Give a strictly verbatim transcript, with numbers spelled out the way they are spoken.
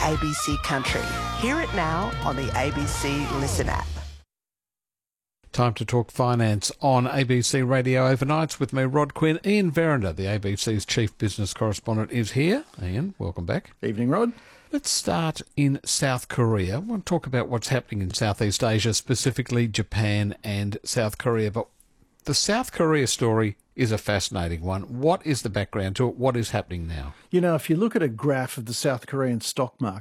A B C Country. Hear it now on the A B C Listen app. Time to talk finance on A B C Radio Overnights with me, Rod Quinn. Ian Verinder, the A B C's chief business correspondent, is here. Ian, welcome back. Evening, Rod. Let's start in South Korea. I want to talk about what's happening in Southeast Asia, specifically Japan and South Korea. But the South Korea story is a fascinating one. What is the background to it? What is happening now? You know, if you look at a graph of the South Korean stock market,